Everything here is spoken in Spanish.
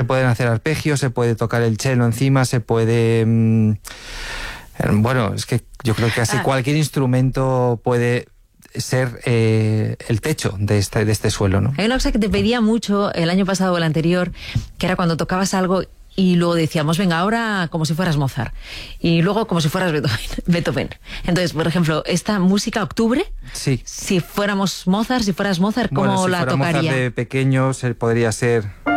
Se pueden hacer arpegios, se puede tocar el cello encima, se puede... bueno, es que yo creo que casi cualquier instrumento puede ser el techo de este suelo, ¿no? Hay una cosa que te pedía mucho el año pasado o el anterior, que era cuando tocabas algo y luego decíamos, venga, ahora como si fueras Mozart, y luego como si fueras Beethoven. Entonces, por ejemplo, esta música Octubre, sí. si fueras Mozart, ¿cómo si la fuera tocaría? Mozart de pequeño, podría ser...